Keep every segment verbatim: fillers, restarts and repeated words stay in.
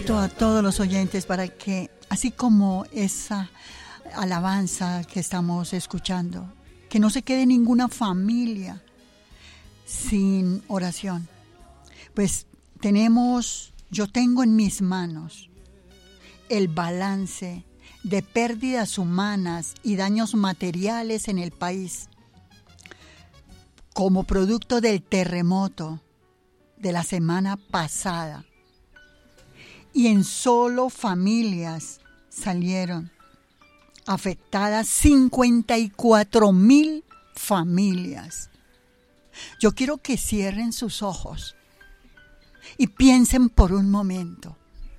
invito a todos los oyentes para que, así como esa alabanza que estamos escuchando, que no se quede ninguna familia sin oración. Pues tenemos, yo tengo en mis manos el balance de pérdidas humanas y daños materiales en el país como producto del terremoto de la semana pasada. Y en solo familias salieron afectadas cincuenta y cuatro mil familias. Yo quiero que cierren sus ojos y piensen por un momento.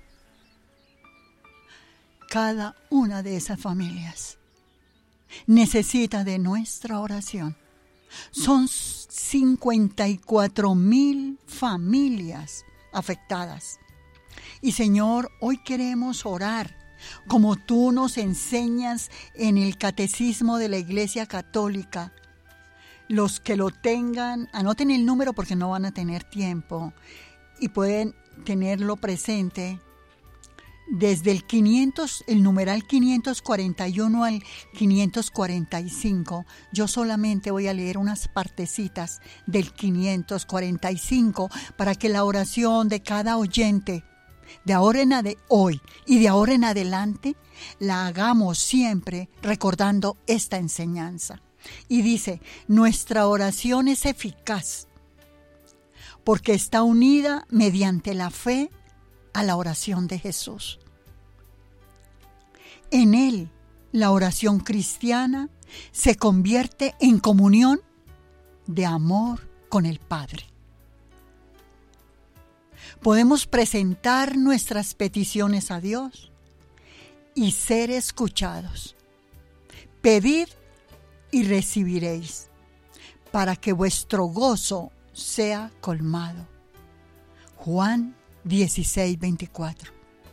Cada una de esas familias necesita de nuestra oración. Son cincuenta y cuatro mil familias afectadas. Y Señor, hoy queremos orar como tú nos enseñas en el Catecismo de la Iglesia Católica. Los que lo tengan, anoten el número porque no van a tener tiempo y pueden tenerlo presente. Desde el quinientos, el numeral quinientos cuarenta y uno al quinientos cuarenta y cinco, yo solamente voy a leer unas partecitas del quinientos cuarenta y cinco para que la oración de cada oyente de ahora en ade- hoy y de ahora en adelante la hagamos siempre recordando esta enseñanza. Y dice, nuestra oración es eficaz porque está unida mediante la fe a la oración de Jesús. En él, la oración cristiana se convierte en comunión de amor con el Padre. Podemos presentar nuestras peticiones a Dios y ser escuchados. Pedid y recibiréis, para que vuestro gozo sea colmado. Juan dieciséis, veinticuatro.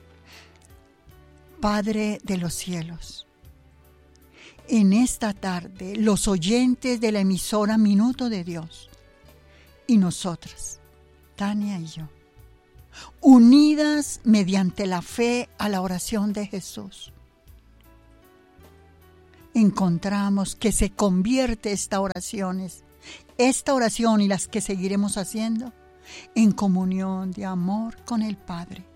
Padre de los cielos, en esta tarde los oyentes de la emisora Minuto de Dios y nosotras, Tania y yo, unidas mediante la fe a la oración de Jesús, encontramos que se convierte esta oración, esta oración y las que seguiremos haciendo, en comunión de amor con el Padre.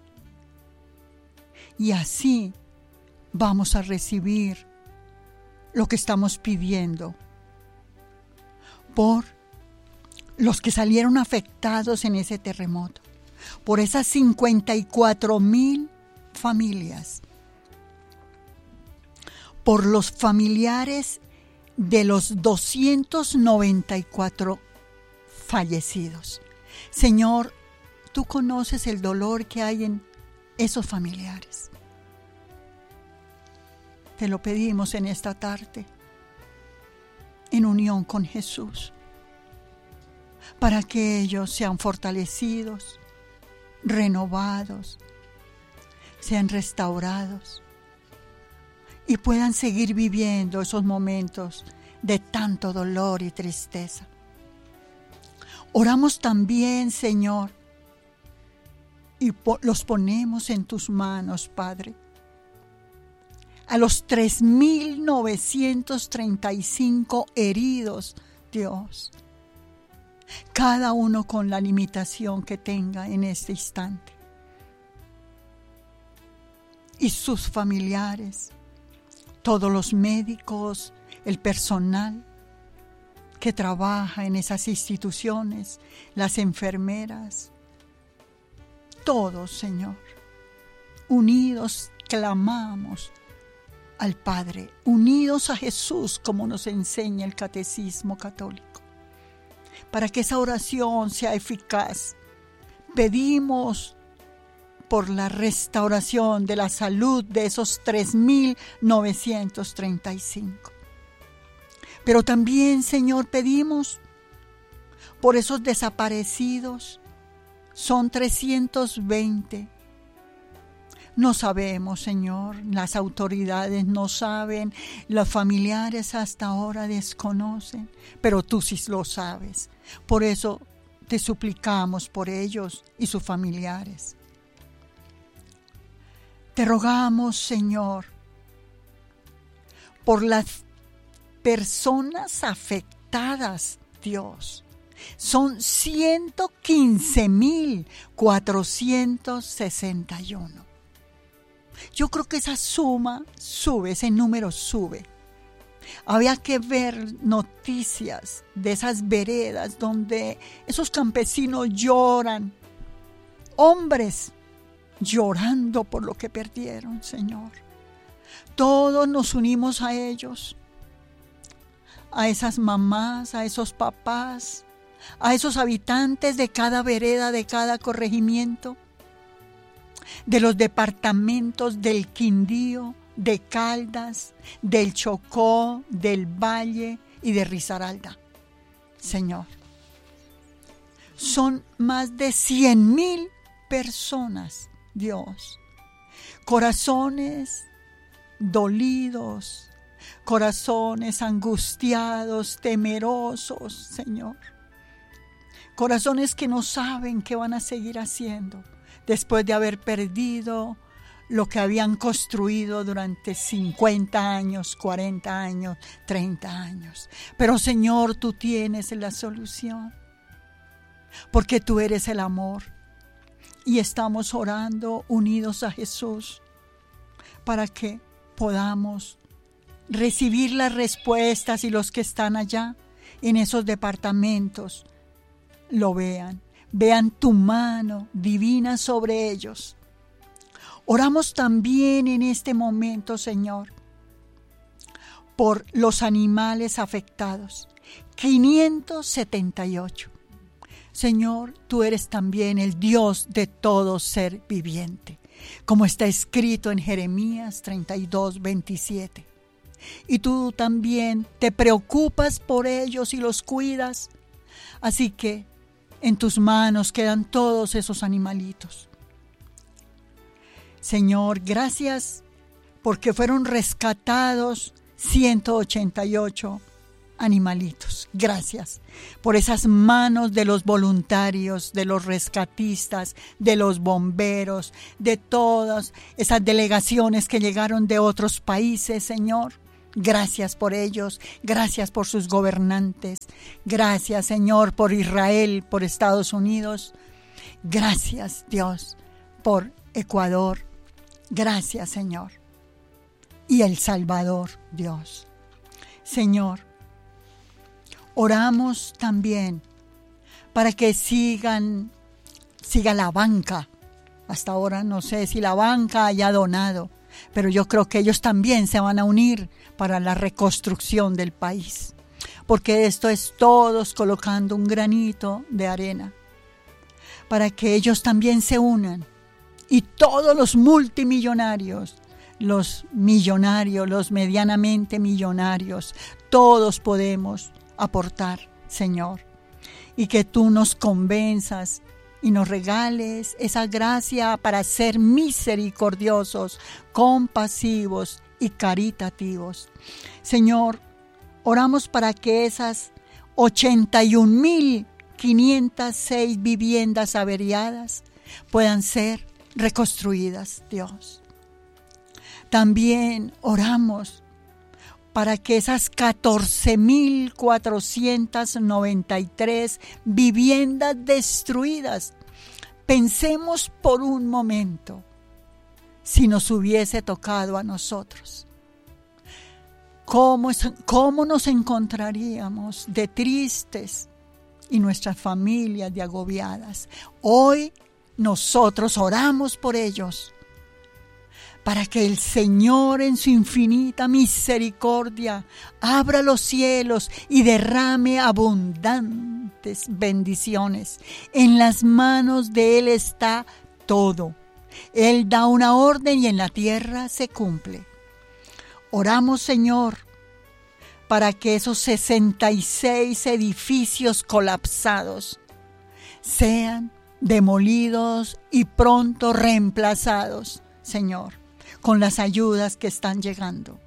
Y así vamos a recibir lo que estamos pidiendo por los que salieron afectados en ese terremoto, por esas cincuenta y cuatro mil familias, por los familiares de los doscientos noventa y cuatro fallecidos. Señor, tú conoces el dolor que hay en esos familiares. Te lo pedimos en esta tarde, en unión con Jesús, para que ellos sean fortalecidos, renovados, sean restaurados y puedan seguir viviendo esos momentos de tanto dolor y tristeza. Oramos también, Señor, y los ponemos en tus manos, Padre, a los tres mil novecientos treinta y cinco heridos, Dios, cada uno con la limitación que tenga en este instante, y sus familiares, todos los médicos, el personal que trabaja en esas instituciones, las enfermeras, todos, Señor, unidos clamamos al Padre, unidos a Jesús, como nos enseña el Catecismo Católico, para que esa oración sea eficaz. Pedimos por la restauración de la salud de esos tres mil novecientos treinta y cinco. Pero también, Señor, pedimos por esos desaparecidos. Son trescientos veinte. No sabemos, Señor, las autoridades no saben, los familiares hasta ahora desconocen, pero tú sí lo sabes. Por eso te suplicamos por ellos y sus familiares. Te rogamos, Señor, por las personas afectadas, Dios. Son ciento quince mil cuatrocientos sesenta y uno. Yo creo que esa suma sube, ese número sube. Había que ver noticias de esas veredas donde esos campesinos lloran, hombres llorando por lo que perdieron, Señor. Todos nos unimos a ellos, a esas mamás, a esos papás, a esos habitantes de cada vereda, de cada corregimiento, de los departamentos del Quindío, de Caldas, del Chocó, del Valle y de Risaralda. Señor, son más de cien mil personas, Dios, corazones dolidos, corazones angustiados, temerosos, Señor. Corazones que no saben qué van a seguir haciendo después de haber perdido lo que habían construido durante cincuenta años, cuarenta años, treinta años. Pero Señor, tú tienes la solución, porque tú eres el amor. Y estamos orando unidos a Jesús para que podamos recibir las respuestas y los que están allá en esos departamentos lo vean, vean tu mano divina sobre ellos. Oramos también en este momento, Señor, por los animales afectados, quinientos setenta y ocho. Señor, tú eres también el Dios de todo ser viviente, como está escrito en Jeremías treinta y dos, veintisiete. Y tú también te preocupas por ellos y los cuidas. Así que en tus manos quedan todos esos animalitos. Señor, gracias porque fueron rescatados ciento ochenta y ocho animalitos. Gracias por esas manos de los voluntarios, de los rescatistas, de los bomberos, de todas esas delegaciones que llegaron de otros países, Señor. Gracias por ellos, gracias por sus gobernantes, gracias, Señor, por Israel, por Estados Unidos. Gracias, Dios, por Ecuador. Gracias, Señor. Y El Salvador, Dios. Señor, oramos también para que sigan, siga la banca. Hasta ahora no sé si la banca haya donado, pero yo creo que ellos también se van a unir para la reconstrucción del país, porque esto es todos colocando un granito de arena, para que ellos también se unan, y todos los multimillonarios, los millonarios, los medianamente millonarios, todos podemos aportar, Señor, y que tú nos convenzas y nos regales esa gracia para ser misericordiosos, compasivos y caritativos. Señor, oramos para que esas ochenta y un mil quinientas seis viviendas averiadas puedan ser reconstruidas, Dios. También oramos para que esas catorce mil cuatrocientas noventa y tres viviendas destruidas, pensemos por un momento, si nos hubiese tocado a nosotros, ¿cómo, cómo nos encontraríamos de tristes y nuestras familias de agobiadas? Hoy nosotros oramos por ellos, para que el Señor en su infinita misericordia abra los cielos y derrame abundantes bendiciones. En las manos de Él está todo. Él da una orden y en la tierra se cumple. Oramos, Señor, para que esos sesenta y seis edificios colapsados sean demolidos y pronto reemplazados, Señor, con las ayudas que están llegando.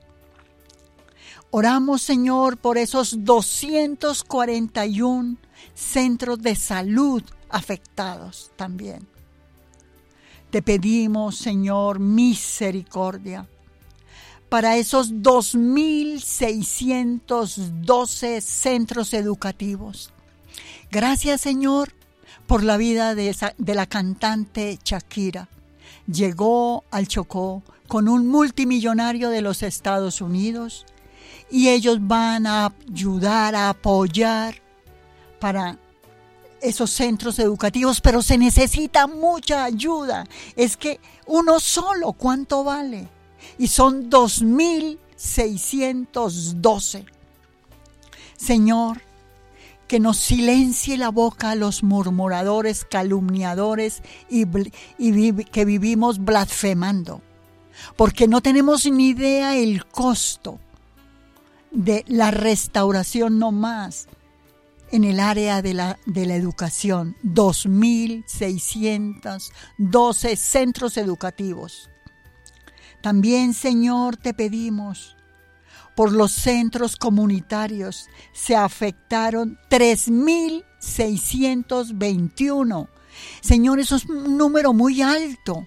Oramos, Señor, por esos doscientos cuarenta y uno centros de salud afectados también. Te pedimos, Señor, misericordia para esos dos mil seiscientos doce centros educativos. Gracias, Señor, por la vida de, esa, de la cantante Shakira. Llegó al Chocó con un multimillonario de los Estados Unidos y ellos van a ayudar, a apoyar para esos centros educativos, pero se necesita mucha ayuda. Es que uno solo, ¿cuánto vale? Y son dos mil seiscientos doce. Señor, que nos silencie la boca a los murmuradores, calumniadores y, y vi, que vivimos blasfemando, porque no tenemos ni idea el costo de la restauración nomás en el área de la, de la educación. dos mil seiscientos doce centros educativos. También, Señor, te pedimos por los centros comunitarios. Se afectaron tres mil seiscientos veintiuno. Señor, eso es un número muy alto.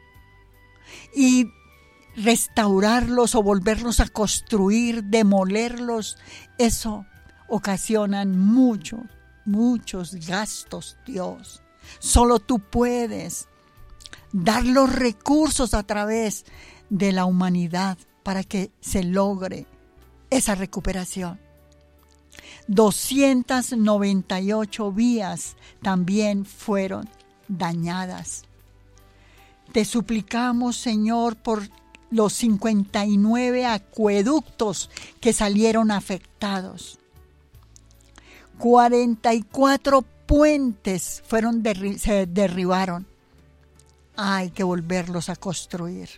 Y restaurarlos o volverlos a construir, demolerlos, eso ocasionan muchos, muchos gastos, Dios. Solo tú puedes dar los recursos a través de la humanidad para que se logre esa recuperación. doscientas noventa y ocho vías también fueron dañadas. Te suplicamos, Señor, por los cincuenta y nueve acueductos que salieron afectados. cuarenta y cuatro puentes fueron derri- se derribaron. Hay que volverlos a construir.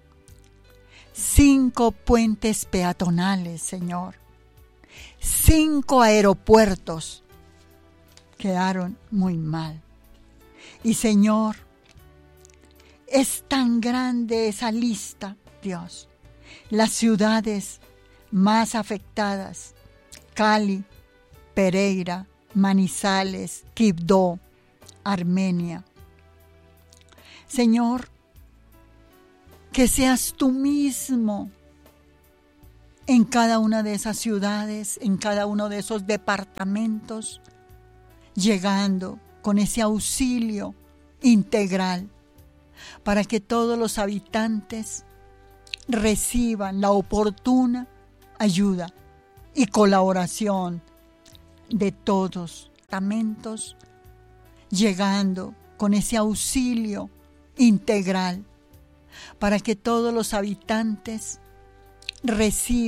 Cinco puentes peatonales, Señor. Cinco aeropuertos quedaron muy mal. Y, Señor, es tan grande esa lista, Dios. Las ciudades más afectadas: Cali, Pereira, Manizales, Quibdó, Armenia. Señor, que seas tú mismo en cada una de esas ciudades, en cada uno de esos departamentos, llegando con ese auxilio integral para que todos los habitantes reciban la oportuna ayuda y colaboración de todos los departamentos, llegando con ese auxilio integral para que todos los habitantes reciban